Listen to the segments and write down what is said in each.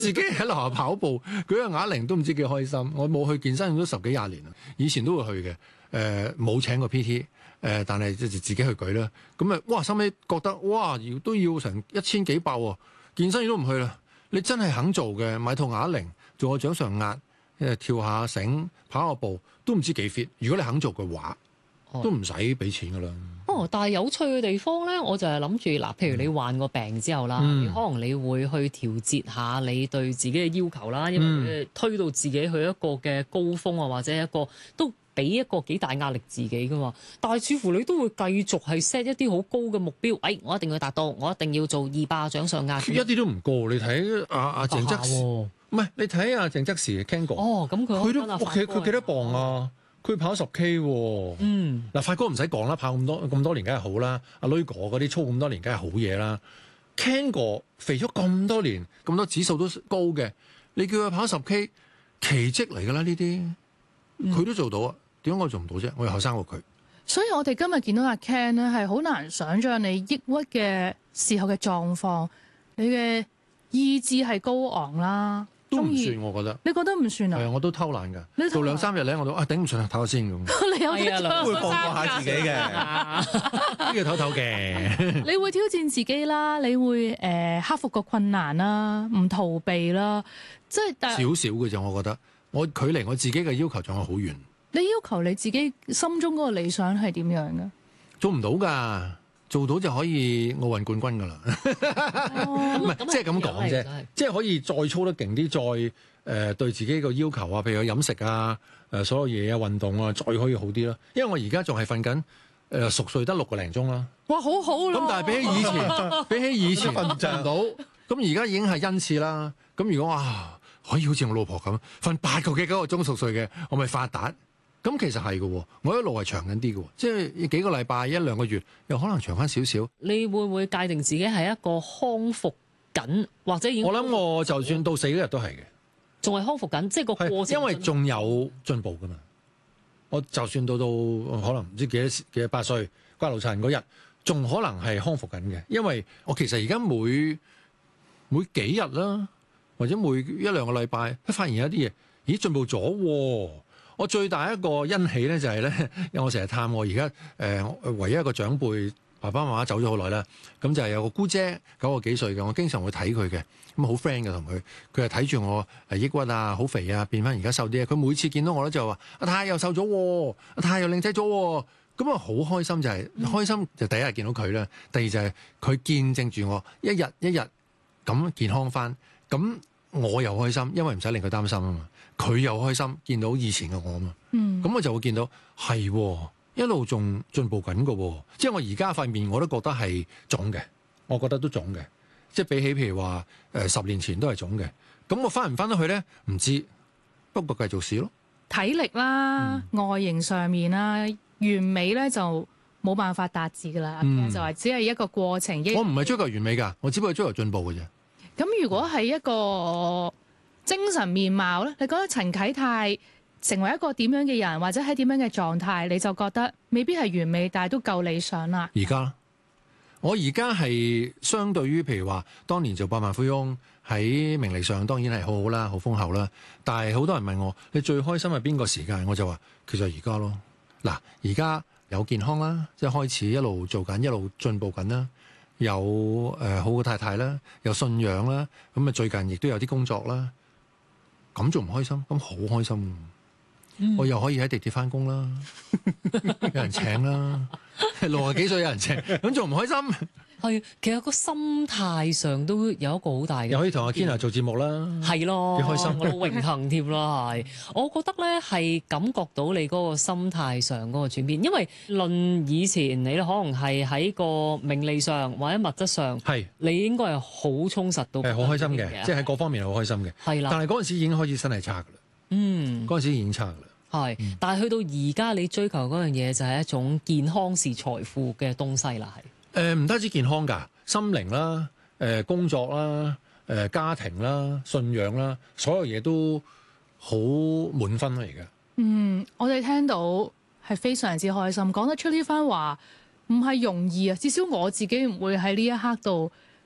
自己喺樓下跑步，舉個啞鈴都唔知幾開心。我冇去健身都10幾20年啦，以前都會去嘅。冇請過 PT，但係自己去舉啦。咁啊，哇！收尾覺得哇，都要成1000幾百喎，健身都唔去啦。你真係肯做嘅，買套啞鈴，做個掌上壓，跳下繩，跑下步，都唔知幾 fit。如果你肯做嘅話，都唔使俾錢噶啦。 但係有趣嘅地方咧，我就係諗住嗱，譬如你患過病之後啦，可能你會去調節下你對自己嘅要求啦，因為推到自己去一個嘅高峰啊，或者一個都俾一個幾大壓力自己噶嘛。但係似乎你都會繼續係 set 一啲好高嘅目標，我一定要達到，我一定要做200掌上壓。 一啲都唔過，你睇阿鄭則仕，唔係你睇阿鄭則仕 Ken 哥， 咁佢都佢幾多磅啊？佢跑10K 喎，嗱，發哥唔使講啦，跑咁多年梗係好啦。阿女哥嗰啲操咁多年梗係好嘢啦。Ken 哥肥咗咁多年，咁多指數都高嘅，你叫佢跑10K，奇蹟嚟㗎啦呢啲，佢都做到啊，點解我做唔到啫？我又後生過佢。 所以我哋今日見到阿 Ken 咧，係好難想像你抑鬱嘅時候嘅狀況，你嘅意志係高昂啦。 都唔算，我覺得。 你覺得唔算啊？ 係啊，我都偷懶㗎。做2、3日咧，我都頂唔順啦，唞下先咁。 你有得會放過下自己嘅，呢個唞唞嘅。 你會挑戰自己啦，你會克服個困難啦，唔逃避啦，即係少少嘅啫。我覺得我距離我自己嘅要求仲係好遠。 你要求你自己心中嗰個理想係點樣嘅？ 做唔到㗎。做到就可以奧運冠軍㗎啦，唔係即係咁講啫，即係可以再操得勁啲，再對自己個要求啊，譬如飲食啊，所有嘢啊，運動啊，再可以好啲啦。因為我而家仲係瞓緊熟睡得6個零鐘啦。 哇，好好咯！ 咁但係比起以前瞓唔到，咁而家已經係恩賜啦。咁如果可以好似我老婆咁瞓8個幾9個鐘熟睡嘅，我咪發達。咁其實係嘅喎，我一路係長緊啲嘅喎，即係幾個禮拜1、2個月，又可能長翻少少。 你會唔會界定自己係一個康復緊，或者已經？ 我諗我就算到死嗰日都係嘅， 仲係康復緊，即係個過程。 因為仲有進步㗎嘛。我就算到可能唔知幾多8歲瓜老殘嗰日，仲可能係康復緊嘅，因為我其實而家每幾日啦，或者每1、2個禮拜，都發現有啲嘢，咦進步咗喎。我最大一個欣喜咧就係咧，因為我成日探我而家唯一一個長輩爸爸媽媽走咗好耐啦，咁就係有個姑姐9個幾歲嘅，我經常會睇佢嘅，咁好 friend 嘅同佢，佢係睇住我抑鬱啊，好肥啊，變翻而家瘦啲啊，佢每次見到我咧就話阿太又瘦咗，阿太又靚仔咗，咁啊好開心，就係開心就第一日見到佢啦，第二就係佢見證住我一日一日咁健康翻，咁我又開心，因為唔使令佢擔心啊嘛。佢又開心見到以前嘅我啊嘛，咁我就會見到係一路仲進步緊嘅喎，即係我而家塊面我都覺得係腫嘅，我覺得都腫嘅，即係比起譬如話10年前都係腫嘅，咁我翻唔翻得去咧唔知，不過繼續試咯。 體力啦、外形上面啦、完美咧就冇辦法達至㗎啦，就係只係一個過程。 我唔係追求完美㗎，我只不過追求進步嘅啫。 咁如果係一個精神面貌咧，你覺得陳啟泰成為一個點樣嘅人，或者喺點樣嘅狀態，你就覺得未必係完美，但係都夠理想啦。 我而家係相對於譬如話，當年做百萬富翁喺名利上當然係好好啦，好豐厚啦。但係好多人問我，你最開心係邊個時間？我就話其實而家咯。嗱，而家有健康啦，即係開始一路做緊，一路進步緊啦。有好嘅太太啦，有信仰啦。咁啊最近亦都有啲工作啦。咁仲唔開心？咁好開心，我又可以喺地鐵翻工啦，有人請啦，60幾歲有人請，咁仲唔開心？ 係，其實個心態上都有一個好大嘅， 又可以同阿 Kina 做節目啦， 係咯， 幾開心， 我好榮幸添啦，係。我覺得咧係感覺到你嗰個心態上嗰個轉變，因為論以前你可能係喺個名利上或者物質上，係你應該係好充實到， 係好開心嘅，即係喺各方面係好開心嘅，係啦。但係嗰陣時已經開始身體差㗎啦，嗰陣時已經差㗎啦。係， 但係去到而家你追求嗰樣嘢就係一種健康是財富嘅東西啦，係。 唔單止健康㗎，心靈啦、工作啦、家庭啦、信仰啦，所有嘢都好滿分啦而家。 我哋聽到係非常之開心，講得出呢番話唔係容易啊！至少我自己唔會喺呢一刻度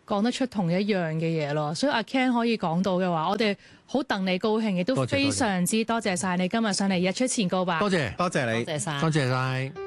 講得出同一樣嘅嘢咯。所以阿 Ken 可以講到嘅話，我哋好戥你高興，亦都多謝非常之多謝晒你今日上嚟日出前告白。 多謝多謝你。 多謝晒。 多謝晒。